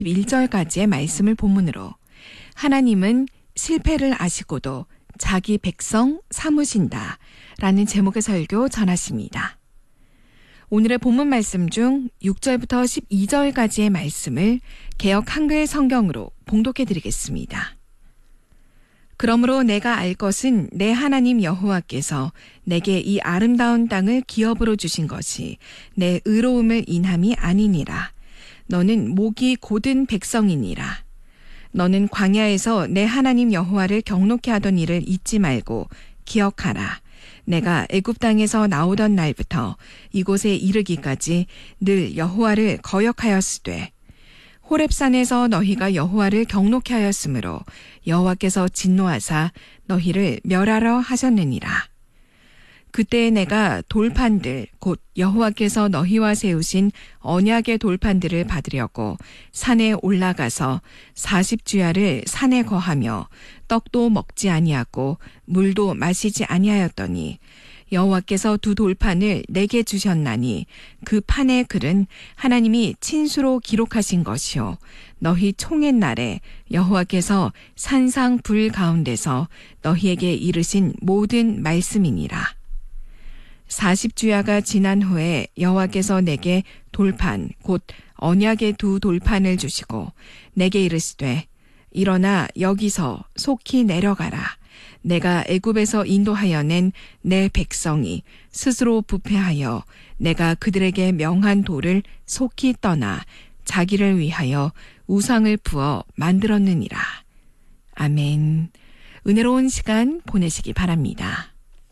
1절까지의 말씀을 본문으로 하나님은 실패를 아시고도 자기 백성 삼으신다 라는 제목의 설교 전하십니다. 오늘의 본문 말씀 중 6절부터 12절까지의 말씀을 개역 한글 성경으로 봉독해 드리겠습니다. 그러므로 내가 알 것은 내 하나님 여호와께서 내게 이 아름다운 땅을 기업으로 주신 것이 내 의로움을 인함이 아니니라. 너는 목이 곧은 백성이니라. 너는 광야에서 내 하나님 여호와를 경노케 하던 일을 잊지 말고 기억하라. 내가 애굽 땅에서 나오던 날부터 이곳에 이르기까지 늘 여호와를 거역하였으되 호렙산에서 너희가 여호와를 경노케 하였으므로 여호와께서 진노하사 너희를 멸하러 하셨느니라. 그때 내가 돌판들 곧 여호와께서 너희와 세우신 언약의 돌판들을 받으려고 산에 올라가서 40주야를 산에 거하며 떡도 먹지 아니하고 물도 마시지 아니하였더니 여호와께서 두 돌판을 내게 주셨나니 그 판의 글은 하나님이 친수로 기록하신 것이요 너희 총의 날에 여호와께서 산상 불 가운데서 너희에게 이르신 모든 말씀이니라. 40주야가 지난 후에 여호와께서 내게 돌판 곧 언약의 두 돌판을 주시고 내게 이르시되 일어나 여기서 속히 내려가라. 내가 애굽에서 인도하여 낸 내 백성이 스스로 부패하여 내가 그들에게 명한 돌을 속히 떠나 자기를 위하여 우상을 부어 만들었느니라. 아멘. 은혜로운 시간 보내시기 바랍니다.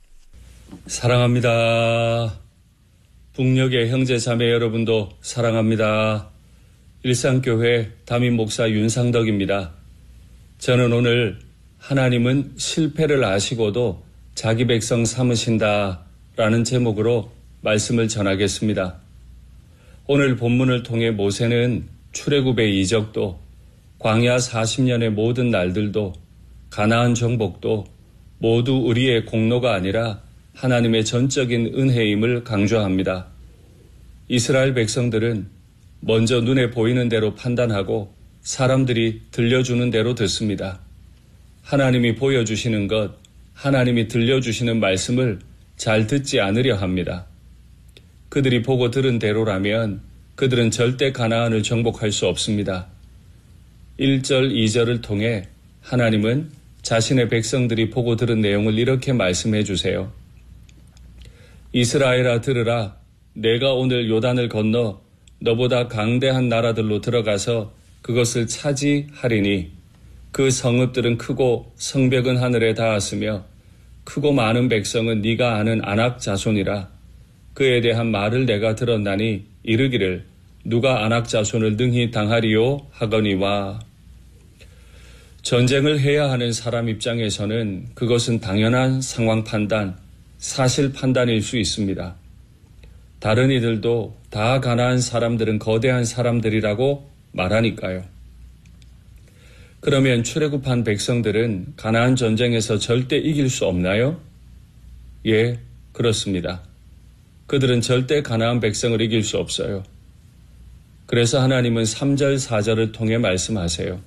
사랑합니다. 북녘의 형제 자매 여러분도 사랑합니다. 일상교회 담임 목사 윤상덕입니다. 저는 오늘 하나님은 실패를 아시고도 자기 백성 삼으신다 라는 제목으로 말씀을 전하겠습니다. 오늘 본문을 통해 모세는 출애굽의 이적도 광야 40년의 모든 날들도 가나안 정복도 모두 우리의 공로가 아니라 하나님의 전적인 은혜임을 강조합니다. 이스라엘 백성들은 먼저 눈에 보이는 대로 판단하고 사람들이 들려주는 대로 듣습니다. 하나님이 보여주시는 것, 하나님이 들려주시는 말씀을 잘 듣지 않으려 합니다. 그들이 보고 들은 대로라면 그들은 절대 가나안을 정복할 수 없습니다. 1절, 2절을 통해 하나님은 자신의 백성들이 보고 들은 내용을 이렇게 말씀해 주세요. 이스라엘아 들으라. 내가 오늘 요단을 건너 너보다 강대한 나라들로 들어가서 그것을 차지하리니 그 성읍들은 크고 성벽은 하늘에 닿았으며 크고 많은 백성은 네가 아는 아낙 자손이라. 그에 대한 말을 내가 들었나니 이르기를 누가 아낙 자손을 능히 당하리요 하거니와. 전쟁을 해야 하는 사람 입장에서는 그것은 당연한 상황 판단, 사실 판단일 수 있습니다. 다른 이들도 다 가나안 사람들은 거대한 사람들이라고 말하니까요. 그러면 출애굽한 백성들은 가나안 전쟁에서 절대 이길 수 없나요? 예, 그렇습니다. 그들은 절대 가나안 백성을 이길 수 없어요. 그래서 하나님은 3절, 4절을 통해 말씀하세요.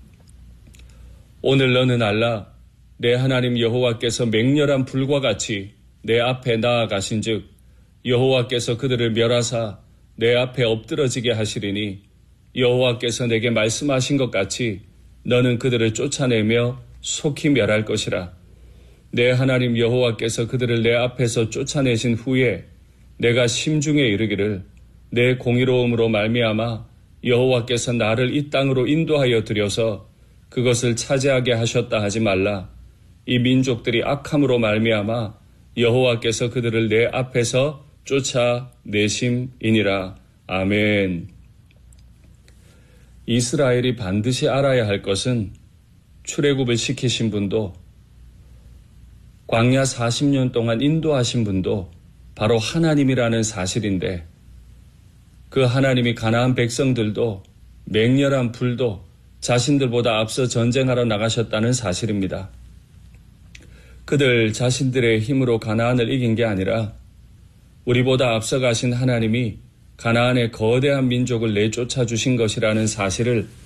오늘 너는 알라. 내 하나님 여호와께서 맹렬한 불과 같이 내 앞에 나아가신 즉 여호와께서 그들을 멸하사 내 앞에 엎드러지게 하시리니 여호와께서 내게 말씀하신 것 같이 너는 그들을 쫓아내며 속히 멸할 것이라. 내 하나님 여호와께서 그들을 내 앞에서 쫓아내신 후에 내가 심중에 이르기를 내 공의로움으로 말미암아 여호와께서 나를 이 땅으로 인도하여 들여서 그것을 차지하게 하셨다 하지 말라. 이 민족들이 악함으로 말미암아 여호와께서 그들을 내 앞에서 쫓아내심이니라. 아멘. 이스라엘이 반드시 알아야 할 것은 출애굽을 시키신 분도 광야 40년 동안 인도하신 분도 바로 하나님이라는 사실인데 그 하나님이 가나안 백성들도 맹렬한 불도 자신들보다 앞서 전쟁하러 나가셨다는 사실입니다. 그들 자신들의 힘으로 가나안을 이긴 게 아니라 우리보다 앞서가신 하나님이 가나안의 거대한 민족을 내쫓아 주신 것이라는 사실을